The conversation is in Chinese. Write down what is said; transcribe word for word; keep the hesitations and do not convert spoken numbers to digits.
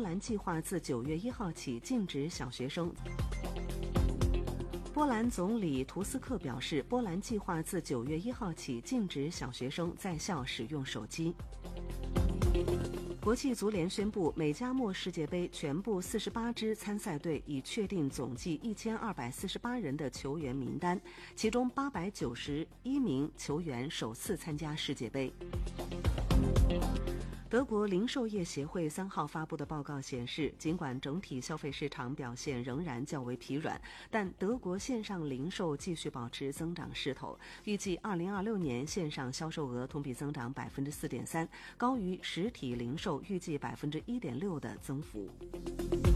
兰计划自九月一号起禁止小学生。波兰总理图斯克表示，波兰计划自九月一号起禁止小学生在校使用手机。国际足联宣布，美加墨世界杯全部四十八支参赛队已确定总计一千二百四十八人的球员名单，其中八百九十一名球员首次参加世界杯。德国零售业协会三号发布的报告显示，尽管整体消费市场表现仍然较为疲软，但德国线上零售继续保持增长势头，预计二零二六年线上销售额同比增长百分之四点三，高于实体零售预计百分之一点六的增幅。